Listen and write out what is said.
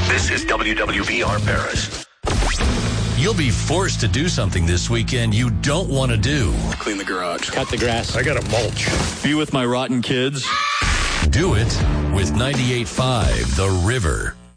This is WWVR Paris. You'll be forced to do something this weekend you don't want to do. Clean the garage. Cut the grass. I gotta mulch. Be with my rotten kids. Do it with 98.5 The River.